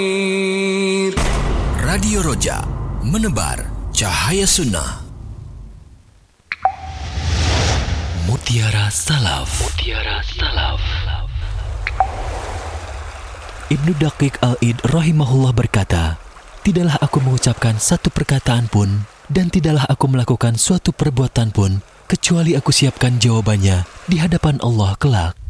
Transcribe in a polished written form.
Radio Roja, menebar cahaya sunnah. Mutiara Salaf. Mutiara Salaf. Ibnu Daqiq Al-Id rahimahullah berkata, tidaklah aku mengucapkan satu perkataan pun dan tidaklah aku melakukan suatu perbuatan pun kecuali aku siapkan jawabannya di hadapan Allah kelak.